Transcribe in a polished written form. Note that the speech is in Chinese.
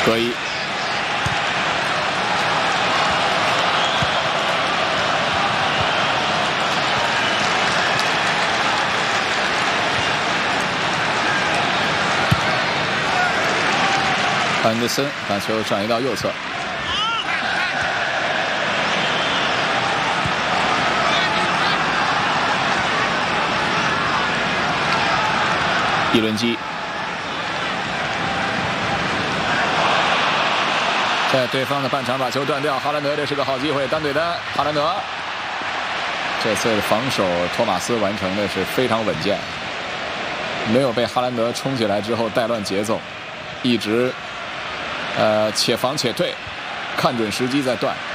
各一。安德森把球转移到右侧，一轮机在对方的半场把球断掉，哈兰德这是个好机会，单对单，哈兰德这次防守托马斯完成的是非常稳健，没有被哈兰德冲起来之后带乱节奏，一直且防且退，看准时机再断。